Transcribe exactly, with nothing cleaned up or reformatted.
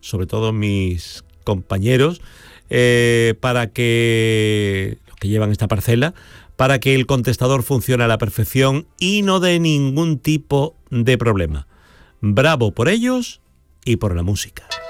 sobre todo mis compañeros, eh, para que los que llevan esta parcela, para que el contestador funcione a la perfección y no dé ningún tipo de problema. Bravo por ellos y por la música.